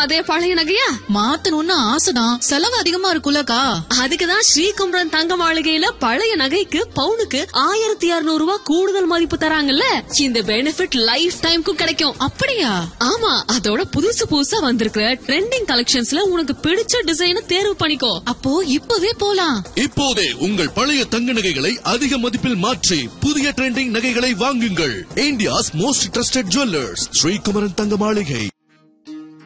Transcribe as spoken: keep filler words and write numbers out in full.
அதே பழைய நகையா? மாத்தணும்னு ஆசைதான், செலவு அதிகமா இருக்குல்லக்கா. அதுக்குதான் ஸ்ரீகுமரன் தங்க மாளிகையில பழைய நகைக்கு பவுனுக்கு ஆயிரத்தி இருநூறு ரூபாய் கூடுதல் மதிப்பு தராங்கல்ல. இந்த பெனிஃபிட் லைஃப் டைம்க்கும் கிடைக்கும். அப்படியா? ஆமா, அதோட புதுசு புதுசா வந்திருக்கிற ட்ரெண்டிங் கலெக்ஷன்ஸ்ல உனக்கு பிடிச்ச டிசைனை தேர்வு பண்ணிக்கோ. அப்போ இப்பவே போலாம். இப்போதே உங்கள் பழைய தங்க நகைகளை அதிக மதிப்பில் மாற்றி புதிய ட்ரெண்டிங் நகைகளை வாங்குங்கள். India's most trusted jewellers, Sri Kumaran தங்க மாளிகை.